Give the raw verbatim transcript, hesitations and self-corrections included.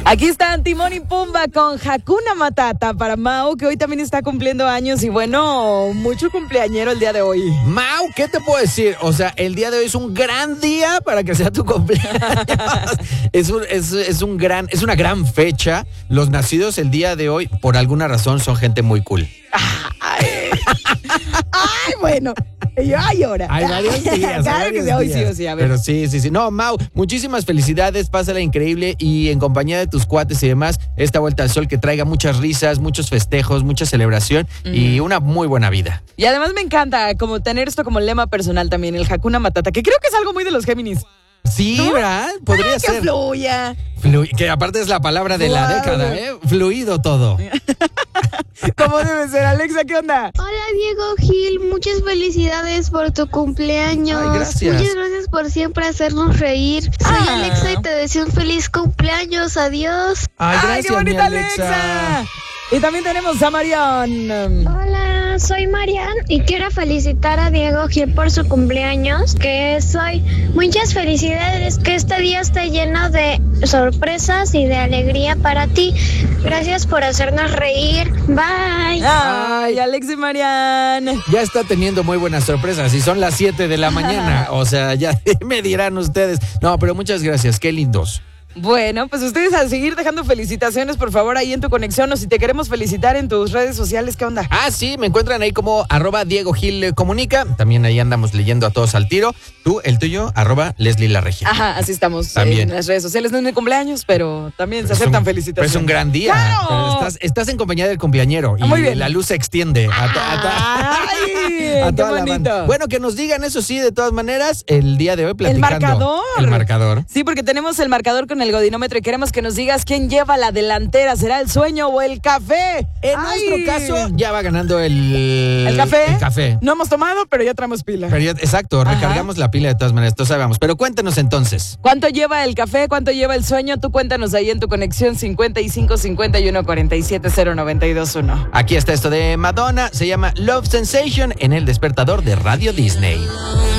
Aquí están Timón y Pumba con Hakuna Matata para Mau, que hoy también está cumpliendo años y bueno, mucho cumpleañero el día de hoy. Mau, ¿qué te puedo decir? O sea, el día de hoy es un gran día para que sea tu cumpleaños. es, un, es, es, un gran, es una gran fecha. Los nacidos el día de hoy, por alguna razón, son gente muy cool. Ay, ay bueno. Ay, ahora. Hay varios días. Claro hay que varios sí, hoy días. sí, hoy sí, a ver. Pero sí, sí, sí. No, Mau, muchísimas felicidades, pásala increíble y en compañía de tus cuates y demás, esta vuelta al sol que traiga muchas risas, muchos festejos, mucha celebración mm. y una muy buena vida. Y además me encanta como tener esto como lema personal también, el Hakuna Matata, que creo que es algo muy de los Géminis. Sí, ¿no? ¿Verdad? Podría Ay, ser. Que fluya. Flu- que aparte es la palabra de wow. la década, ¿eh? Fluido todo. ¿Cómo debe ser, Alexa? ¿Qué onda? Hola, Diego Gil. Muchas felicidades por tu cumpleaños. Ay, gracias. Muchas gracias por siempre hacernos reír. Soy ah. Alexa y te deseo un feliz cumpleaños. Adiós. Ay, gracias, Ay, qué bonita mi Alexa. Alexa. Y también tenemos a Marian. Hola, soy Marian y quiero felicitar a Diego Gil por su cumpleaños, que soy muchas felicidades, que este día esté lleno de sorpresas y de alegría para ti. Gracias por hacernos reír. Bye. Ay, Alex y Marian. Ya está teniendo muy buenas sorpresas y son las siete de la mañana. O sea, ya me dirán ustedes. No, pero muchas gracias, qué lindos. Bueno, pues ustedes a seguir dejando felicitaciones, por favor, ahí en tu conexión, o si te queremos felicitar en tus redes sociales, ¿qué onda? Ah, sí, me encuentran ahí como arroba Diego Gil Comunica, también ahí andamos leyendo a todos al tiro. Tú, el tuyo, arroba Leslie La Regia. Ajá, así estamos también. En las redes sociales. No es mi cumpleaños, pero también pero se aceptan un, felicitaciones. Pero es un gran día. ¡Claro! Pero estás, estás en compañía del cumpleañero y Muy bien. La luz se extiende a, to, a, to, Ay, a toda qué la bonito. banda. Bueno, que nos digan eso sí, de todas maneras, el día de hoy platicando. El marcador. El marcador. Sí, porque tenemos el marcador con el godinómetro y queremos que nos digas quién lleva la delantera. ¿Será el sueño o el café? En Ay. nuestro caso, ya va ganando el... ¿El café? El café. No hemos tomado, pero ya traemos pila. Pero ya, exacto, Ajá. recargamos la pila de todas maneras, todos sabemos. Pero cuéntanos entonces. ¿Cuánto lleva el café? ¿Cuánto lleva el sueño? Tú cuéntanos ahí en tu conexión cincuenta y cinco cincuenta y uno cuarenta y siete cero noventa y dos uno. Aquí está esto de Madonna, se llama Love Sensation en el despertador de Radio Disney.